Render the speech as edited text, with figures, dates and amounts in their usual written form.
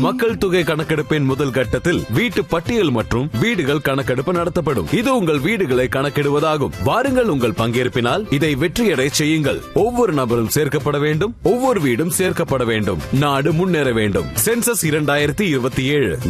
மக்கள் தொகை கணக்கெடுப்பின் முதல் கட்டத்தில் வீட்டு பட்டியல் மற்றும் வீடுகள் கணக்கெடுப்பு நடத்தப்படும். இது உங்கள் வீடுகளை கணக்கிடுவதாகும். வாருங்கள், உங்கள் பங்கேற்பினால் இதை வெற்றியடை செய்யுங்கள். ஒவ்வொரு நபரும் சேர்க்கப்பட வேண்டும், ஒவ்வொரு வீடும் சேர்க்கப்பட வேண்டும். நாடு முன்னேற வேண்டும். சென்சஸ் 2027